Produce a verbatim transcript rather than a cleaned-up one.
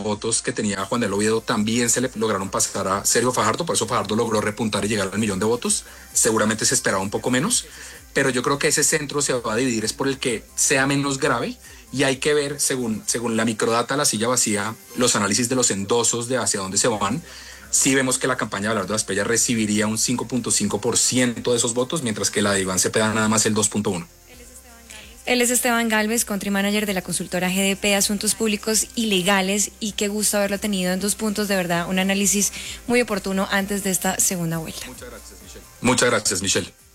votos que tenía Juan del Oviedo también se le lograron pasar a Sergio Fajardo, por eso Fajardo logró repuntar y llegar al millón de votos. Seguramente se esperaba un poco menos, pero yo creo que ese centro se va a dividir es por el que sea menos grave, y hay que ver, según, según la microdata, la silla vacía, los análisis de los endosos de hacia dónde se van. Sí vemos que la campaña de Abelardo Aspella recibiría un cinco punto cinco por ciento de esos votos, mientras que la de Iván Cepeda nada más el dos punto uno por ciento. Él es Esteban Galvez, country manager de la consultora G D P, Asuntos Públicos y Legales, y qué gusto haberlo tenido en Dos Puntos, de verdad, un análisis muy oportuno antes de esta segunda vuelta. Muchas gracias, Michelle. Muchas gracias, Michelle.